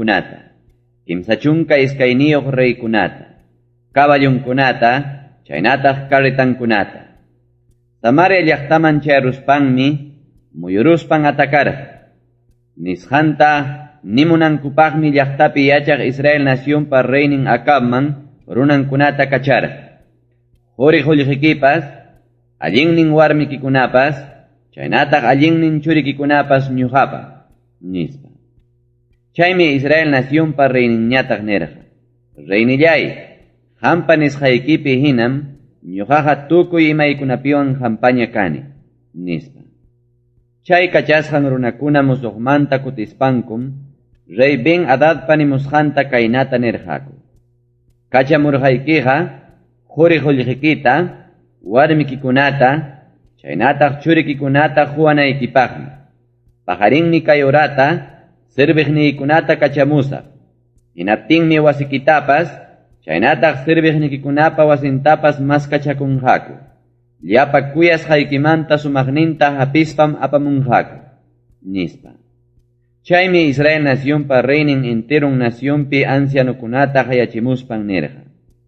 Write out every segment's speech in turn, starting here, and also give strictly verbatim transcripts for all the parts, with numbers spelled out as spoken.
runankunata, kimsachunka iskayniyuq reykunata, kaballunkunata, chaynataq karritankunata. Samaria llaqtaman chayruspanmi muyuruspan atakarqa. Nisqanta nimunankupaqmi llaqtapi yachaq Israel nacionpa reynin Acabman runankunata kacharqa. Quri qullqikipas, allinnin warmikikunapas, chaynataq allinnin churikikunapas ñuqapa, nispa. Chaymi Israel nacionpa reyninñataq nirqa. Reynillay, hampa nisqaykipi hinam ñuqaqa tukuy imaykunapiwan hampaña kani, nispa. Chay kachasqan runakuna musuqmanta kutispankum, rey Ben Hadadpa nimusqanta kaynata nirqaku. Kachamurqaykiqa, quri qullqikita, warmikikunata, chaynataq churikikunata huwanaykipaqmi. Pajarinmi kay urata, sirbiqniykunata kachamusaq. Hinaptinmi wasikitapas, chaynataq sirbiqnikikunapa wasintapas mas kachakunqaku. Llapa kuyasqaykimanta sumaqninta hapispam apamunqaku, nispa. Chaymi Israel nacionpa reynin enterun nacionpi ancianukunata hayachimuspan nirqa.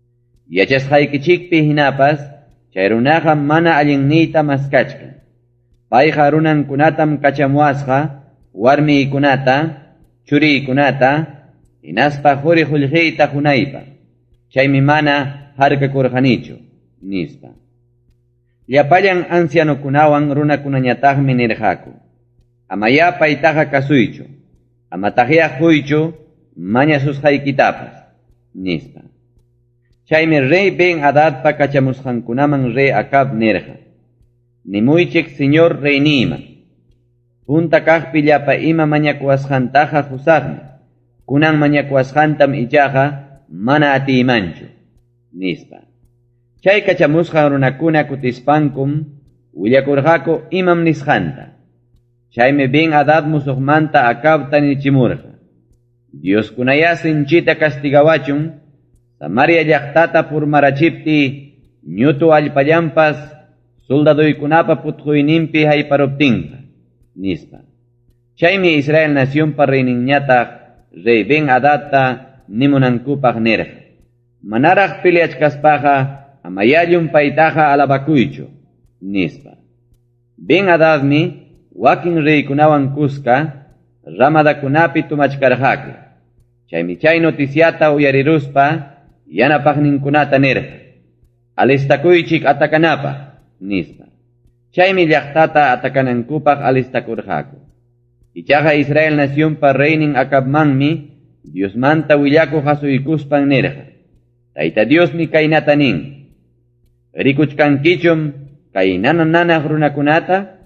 Yachasqaykichikpi hinapas, chay runaqa mana allinniyta maskachkan. Payqa runankunatam kachamuasqa, warmiykunata, churiykunata, hinaspa quri qullqiyta hunaypa. Chaymi mana harkakurqanichu, nispa. Llapallan ancianukunawan runakunañataqmi nirqaku. Amaya paytaqa kasuychu, amataqya quychu, mañasusqaykitapas, nispa. Chaymi rey Ben Hadadpa kachamusqankunaman rey Acab nirqa. Nimuychik señor reyniyman. Punta kaqpi llapa ima mañakuasqantaqa husaqmi. Kunan mañakuasqantam ichaqa mana atiymanchu, nispa. Chay kachamusqan runakuna kutispankum willakurqaku imam nisqanta. Chaymi Ben Hadad musuqmanta Acabta nichimurqa. Dioskunaya sinchita castigawachun, Samaria llaqtata purmarachipti ñutu allpallampas soldaduykunapa putquyninpi hayparuptinqa, nispa. Chaymi Israel nacionpa reyninñataq rey Ben Hadadta nimunankupaq nirqa. Manaraq piliachkaspaqa amayallun paytaqa alabakuychu, nispa. Ben Hadadmi wakin reykunawan kuska ramadakunapi tumachkarqaku. Chaymi chay noticiata uyariruspa yanapaqninkunata nirqa. Alistakuychik atakanapa, nispa. Chaymi llaqtata atakanankupaq alistakurqaku. Ichaqa Israel nacionpa reynin Acabmanmi Diosmanta willaku hasuykuspan nirqa. Tayta Diosmi kaynata nin. Rikuchkankichum kay nana nanaq runakunata,